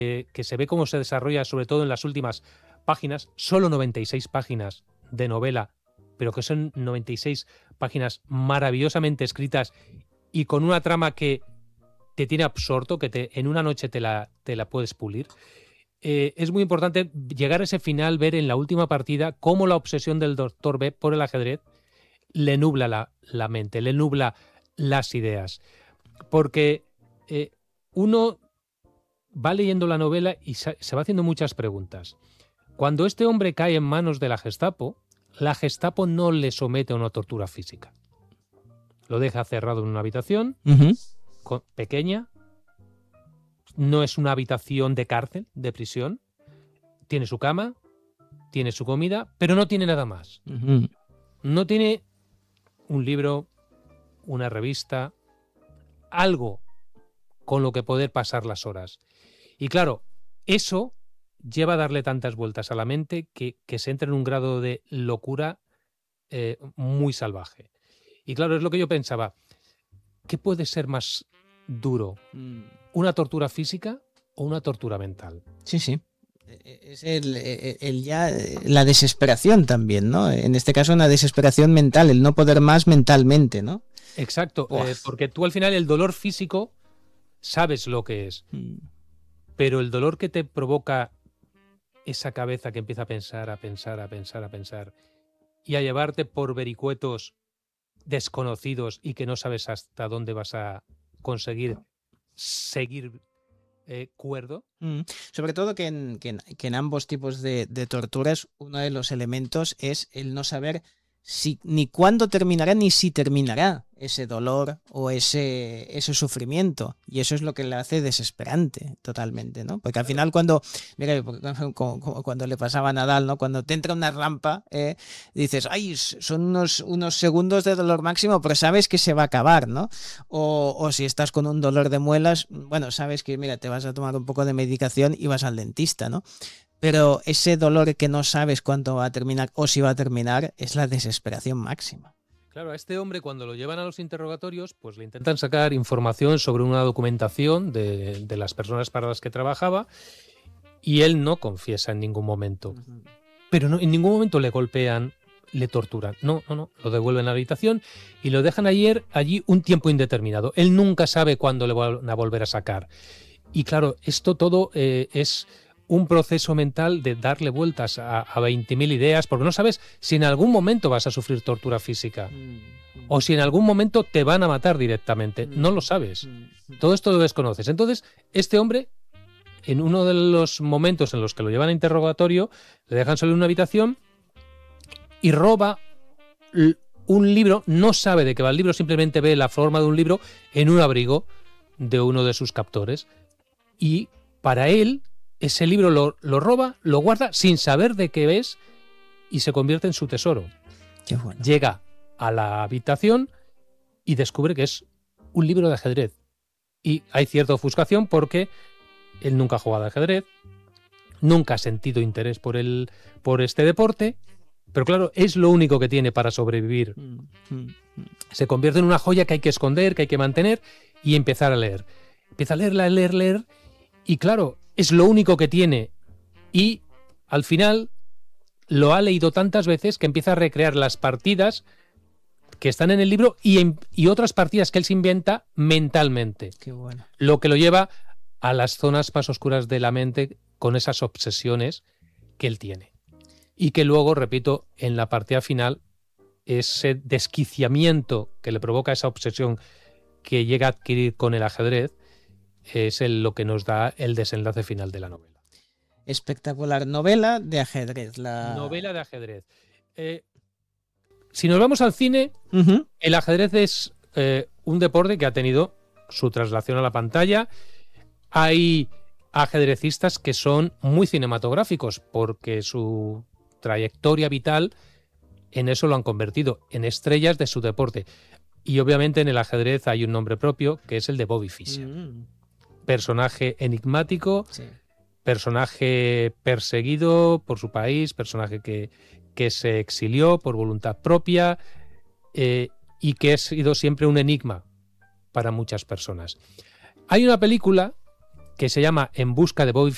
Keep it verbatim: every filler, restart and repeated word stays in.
eh, que se ve cómo se desarrolla, sobre todo en las últimas páginas, solo noventa y seis páginas de novela, pero que son noventa y seis páginas maravillosamente escritas y con una trama que te tiene absorto, que te, en una noche te la, te la puedes pulir. Eh, es muy importante llegar a ese final, ver en la última partida cómo la obsesión del doctor B por el ajedrez le nubla la, la mente, le nubla las ideas. Porque eh, uno va leyendo la novela y se, se va haciendo muchas preguntas. Cuando este hombre cae en manos de la Gestapo, la Gestapo no le somete a una tortura física. Lo deja cerrado en una habitación Uh-huh. con, pequeña. No es una habitación de cárcel, de prisión. Tiene su cama, tiene su comida, pero no tiene nada más. Uh-huh. No tiene un libro, una revista, algo con lo que poder pasar las horas. Y claro, eso lleva a darle tantas vueltas a la mente que, que se entra en un grado de locura eh, muy salvaje. Y claro, es lo que yo pensaba. ¿Qué puede ser más duro? ¿Una tortura física o una tortura mental? Sí, sí. Es el, el, el ya la desesperación también, ¿no? En este caso una desesperación mental, el no poder más mentalmente, ¿no? Exacto, eh, porque tú al final el dolor físico sabes lo que es, mm. pero el dolor que te provoca esa cabeza que empieza a pensar, a pensar, a pensar, a pensar y a llevarte por vericuetos desconocidos y que no sabes hasta dónde vas a conseguir seguir eh, cuerdo. Mm. Sobre todo que en, que en, que en ambos tipos de, de torturas uno de los elementos es el no saber si, ni cuándo terminará ni si terminará ese dolor o ese, ese sufrimiento, y eso es lo que le hace desesperante totalmente, ¿no? Porque al final cuando mira, cuando le pasaba a Nadal, ¿no? Cuando te entra una rampa, eh, dices, ay, son unos, unos segundos de dolor máximo, pero sabes que se va a acabar, ¿no? O, o si estás con un dolor de muelas, bueno, sabes que mira, te vas a tomar un poco de medicación y vas al dentista, ¿no? Pero ese dolor que no sabes cuándo va a terminar o si va a terminar es la desesperación máxima. Claro, a este hombre cuando lo llevan a los interrogatorios, pues le intentan sacar información sobre una documentación de, de las personas para las que trabajaba y él no confiesa en ningún momento. Uh-huh. Pero no, en ningún momento le golpean, le torturan. No, no, no. Lo devuelven a la habitación y lo dejan ayer, allí un tiempo indeterminado. Él nunca sabe cuándo le van a volver a sacar. Y claro, esto todo eh, es un proceso mental de darle vueltas a, a veinte mil ideas, porque no sabes si en algún momento vas a sufrir tortura física mm. o si en algún momento te van a matar directamente. Mm. No lo sabes. Mm. Todo esto lo desconoces. Entonces, este hombre, en uno de los momentos en los que lo llevan a interrogatorio, le dejan solo en una habitación y roba un libro, no sabe de qué va el libro, simplemente ve la forma de un libro en un abrigo de uno de sus captores. Y para él, ese libro lo, lo roba, lo guarda sin saber de qué es y se convierte en su tesoro. Qué bueno. Llega a la habitación y descubre que es un libro de ajedrez. Y hay cierta ofuscación porque él nunca ha jugado al ajedrez, nunca ha sentido interés por, el, por este deporte, pero claro, es lo único que tiene para sobrevivir. Se convierte en una joya que hay que esconder, que hay que mantener y empezar a leer. Empieza a leer, a leer, leer y claro, es lo único que tiene y al final lo ha leído tantas veces que empieza a recrear las partidas que están en el libro y, y otras partidas que él se inventa mentalmente. Qué bueno. Lo que lo lleva a las zonas más oscuras de la mente con esas obsesiones que él tiene. Y que luego, repito, en la partida final, ese desquiciamiento que le provoca esa obsesión que llega a adquirir con el ajedrez es el, lo que nos da el desenlace final de la novela. Espectacular. Novela de ajedrez. La... Novela de ajedrez. Eh, si nos vamos al cine, uh-huh. el ajedrez es eh, un deporte que ha tenido su traslación a la pantalla. Hay ajedrecistas que son muy cinematográficos porque su trayectoria vital en eso lo han convertido, en estrellas de su deporte. Y obviamente en el ajedrez hay un nombre propio que es el de Bobby Fischer. Uh-huh. Personaje enigmático, sí. Personaje perseguido por su país, personaje que, que se exilió por voluntad propia eh, y que ha sido siempre un enigma para muchas personas. Hay una película que se llama En busca de Bobby